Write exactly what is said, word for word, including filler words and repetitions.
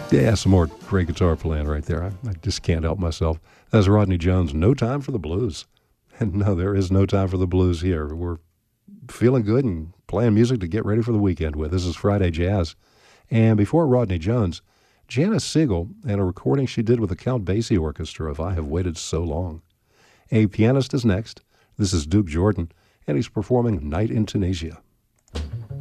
Yeah, some more great guitar playing right there. I, I just can't help myself. That's Rodney Jones, No Time for the Blues. And no, there is no time for the blues here. We're feeling good and playing music to get ready for the weekend with. This is Friday Jazz. And before Rodney Jones, Janice Siegel and a recording she did with the Count Basie Orchestra of I Have Waited So Long. A pianist is next. This is Duke Jordan, and he's performing Night in Tunisia.